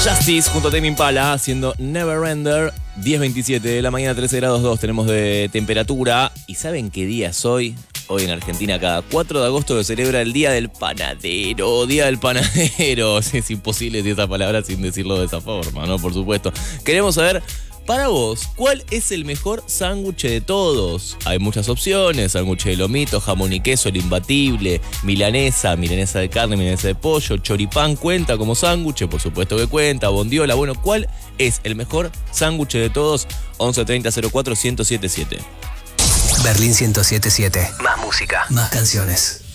Justice junto a Tame Impala haciendo Neverender. 10:27 de la mañana, 13 grados 2 tenemos de temperatura. ¿Y saben qué día es hoy? Hoy en Argentina, cada 4 de agosto se celebra el Día del Panadero. Día del Panadero. Es imposible decir esa palabra sin decirlo de esa forma, ¿no? Por supuesto. Queremos saber, para vos, ¿cuál es el mejor sándwich de todos? Hay muchas opciones: sándwich de lomito, jamón y queso, el imbatible, milanesa de carne, milanesa de pollo, choripán. ¿Cuenta como sándwich? Por supuesto que cuenta. Bondiola. Bueno, ¿cuál es el mejor sándwich de todos? 11 30 04 1077. Berlín 1077. Más música, más canciones.